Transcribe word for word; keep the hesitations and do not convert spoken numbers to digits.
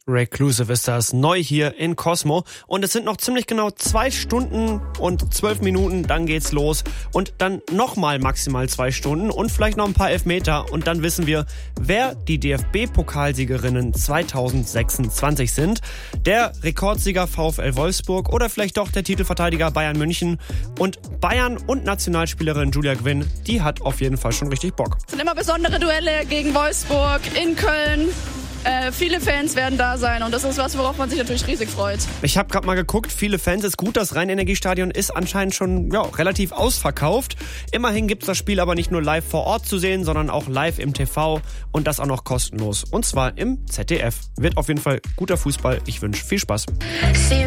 Reclusive ist das, neu hier in Cosmo. Und es sind noch ziemlich genau zwei Stunden und zwölf Minuten, dann geht's los. Und dann nochmal maximal zwei Stunden und vielleicht noch ein paar Elfmeter. Und dann wissen wir, wer die D F B-Pokalsiegerinnen zweitausendsechsundzwanzig sind. Der Rekordsieger VfL Wolfsburg oder vielleicht doch der Titelverteidiger Bayern München. Und Bayern und Nationalspielerin Julia Gwynn, die hat auf jeden Fall schon richtig Bock. Es sind immer besondere Duelle gegen Wolfsburg in Köln. Äh, viele Fans werden da sein und das ist was, worauf man sich natürlich riesig freut. Ich habe gerade mal geguckt, viele Fans, ist gut, das Rhein-Energiestadion ist anscheinend schon ja, relativ ausverkauft. Immerhin gibt's das Spiel aber nicht nur live vor Ort zu sehen, sondern auch live im T V und das auch noch kostenlos. Und zwar im Z D F. Wird auf jeden Fall guter Fußball. Ich wünsche viel Spaß.